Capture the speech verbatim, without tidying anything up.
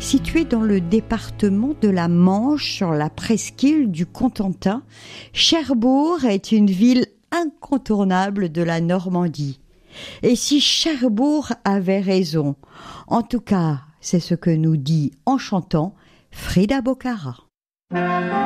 Située dans le département de la Manche, sur la presqu'île du Cotentin, Cherbourg est une ville incontournable de la Normandie. Et si Cherbourg avait raison, en tout cas, c'est ce que nous dit en chantant Frida Bocara.